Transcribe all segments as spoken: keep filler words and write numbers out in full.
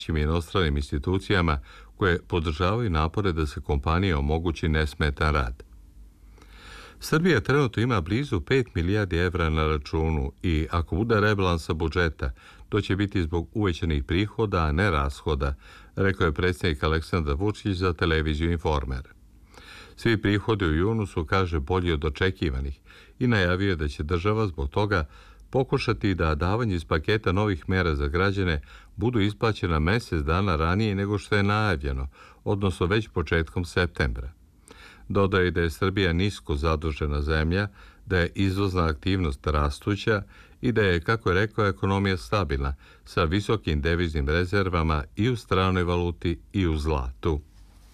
inostranim institucijama koje podržavaju napore da se kompanije omogući nesmetan rad. Srbija trenutno ima blizu pet milijardi evra na računu i ako bude rebalansa budžeta, to će biti zbog uvećanih prihoda, a ne rashoda, rekao je predsjednik Aleksandar Vučić za televiziju Informer. Svi prihodi u junu su, kaže, bolji od očekivanih i najavio je da će država zbog toga pokušati da davanje iz paketa novih mera za građane budu isplaćena mjesec dana ranije nego što je najavljeno, odnosno već početkom septembra. Dodaje da je Srbija nisko zadužena zemlja, da je izvozna aktivnost rastuća i da je, kako je rekao, ekonomija stabilna sa visokim deviznim rezervama i u stranoj valuti i u zlatu.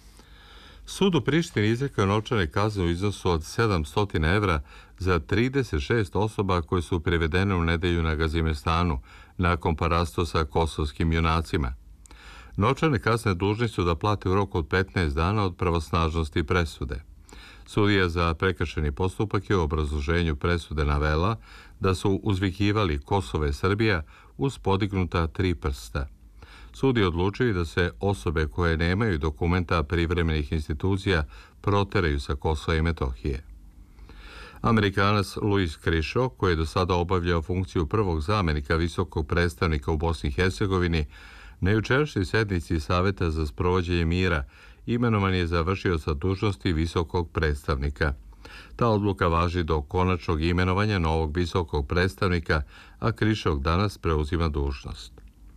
Sud u Prištini izrekao novčane kazne u iznosu od sedamsto evra za trideset šest osoba koje su privedene u nedelju na Gazimestanu nakon parasto sa kosovskim junacima. Novčane kazne dužni su da plate u roku od petnaest dana od pravosnažnosti presude. Sudija za prekršajni postupak je u obrazloženju presude navela da su uzvikivali Kosovo i Srbija uz podignuta tri prsta. Sud je odlučio da se osobe koje nemaju dokumenta privremenih institucija proteraju sa Kosova i Metohije. Amerikanac Luis Krišo, koji je do sada obavljao funkciju prvog zamenika visokog predstavnika u Bosni i Hercegovini, na jučerašnjoj sednici Saveta za sprovođenje mira imenovan je za vršioca dužnosti visokog predstavnika. Ta odluka važi do konačnog imenovanja novog visokog predstavnika, a Krišov danas preuzima dužnost.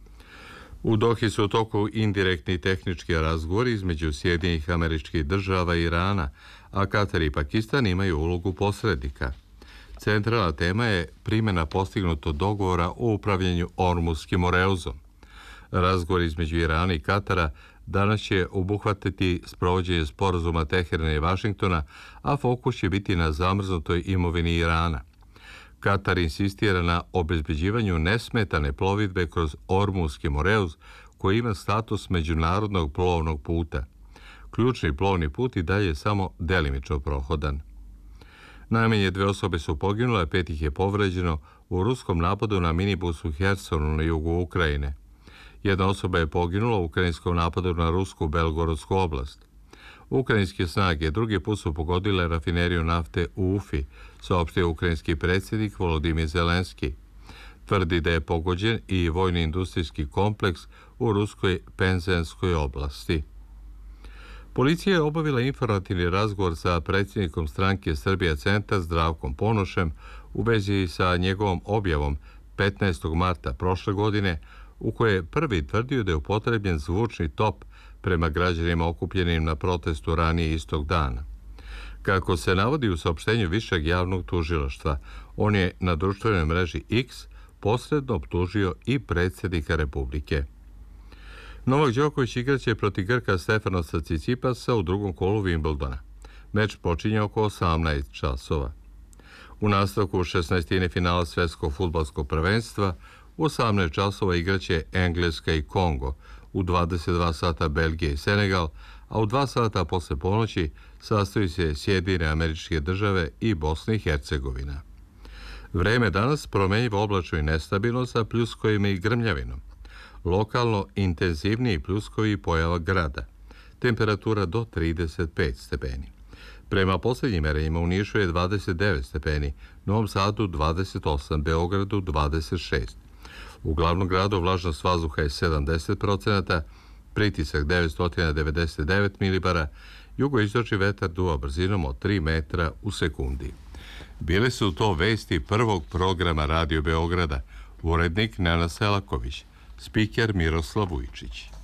U Dohi su u toku indirektni tehnički razgovori između Sjedinjenih Američkih Država i Irana, a Katar i Pakistan imaju ulogu posrednika. Centralna tema je primjena postignutog dogovora o upravljanju Ormuzskim moreuzom. Razgovor između Irana i Katara danas će obuhvatiti sprovođenje sporazuma Teherana i Vašingtona, a fokus će biti na zamrznutoj imovini Irana. Katar insistira na obezbeđivanju nesmetane plovidbe kroz Ormuzski moreuz, koji ima status međunarodnog plovnog puta. Ključni plovni put i dalje je samo delimično prohodan. Najmanje dve osobe su poginule, a pet ih je povređeno u ruskom napadu na minibus u Hersonu na jugu Ukrajine. Jedna osoba je poginula u ukrajinskom napadu na rusku Belgorodsku oblast. Ukrajinske snage drugi put su pogodile rafineriju nafte u Ufi, saopštio ukrajinski predsjednik Volodimir Zelenski. Tvrdi da je pogođen i vojni industrijski kompleks u ruskoj Penzenskoj oblasti. Policija je obavila informativni razgovor sa predsjednikom stranke Srbija centar Zdravkom Ponošem u vezi sa njegovom objavom petnaestog marta prošle godine, u kojoj je prvi tvrdio da je upotrebljen zvučni top prema građanima okupljenim na protestu ranije istog dana. Kako se navodi u saopštenju Višeg javnog tužilaštva, on je na društvenoj mreži X posredno optužio i predsjednika Republike. Novak Đoković igraće protiv Grka Stefanosa Cicipasa u drugom kolu Wimbledona. Meč počinje oko osamnaest časova. U nastavku šesnaestine finala Svetskog fudbalskog prvenstva u osamnaest časova igraće Engleska i Kongo, u dvadeset dva sata Belgija i Senegal, a u dva sata posle ponoći sastoji se Sjedinjene Američke Države i Bosna i Hercegovina. Vreme danas promenjivo oblačno i nestabilno sa pljuskovima i grmljavinom. Lokalno intenzivniji pljuskovi i pojava grada. Temperatura do trideset pet stepeni. Prema posljednjim merenjima u Nišu je dvadeset devet stepeni, Novom Sadu dvadeset osam, Beogradu dvadeset šest. U glavnom gradu vlažnost vazduha je sedamdeset procenata, pritisak devetsto devedeset devet milibara, jugoistočni vetar duva brzinom od tri metra u sekundi. Bile su to vesti prvog programa Radio Beograda, urednik Nenad Selaković, spiker Miroslav Vujčić.